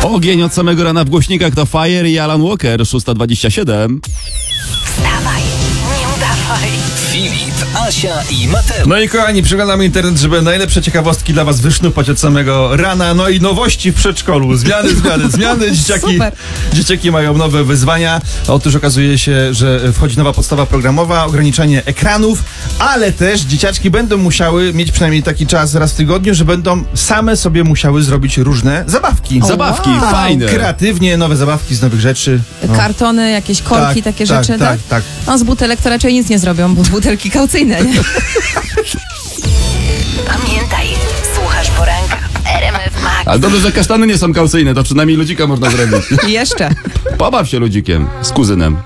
Ogień od samego rana w głośnikach to Fire i Alan Walker, 6:27. Wstawaj, nie udawaj. Filip, Asia i Mateusz. No i kochani, przeglądamy internet, żeby najlepsze ciekawostki dla was wysznupać od samego rana. No i nowości w przedszkolu. Zmiany. Dzieciaki mają nowe wyzwania. Otóż okazuje się, że wchodzi nowa podstawa programowa, ograniczenie ekranów, ale też dzieciaczki będą musiały mieć przynajmniej taki czas raz w tygodniu, że będą same sobie musiały zrobić różne zabawki. Zabawki, wow. fajne. Kreatywnie, nowe zabawki z nowych rzeczy. No. Kartony, jakieś korki, takie rzeczy, tak? Tak. No z butelek to raczej nic nie zrobią, bo butelki kaucyjne, nie? Pamiętaj, słuchasz poranka w RMF Max. Ale dobrze, że kasztany nie są kaucyjne, to przynajmniej ludzika można zrobić. I jeszcze. Pobaw się ludzikiem z kuzynem.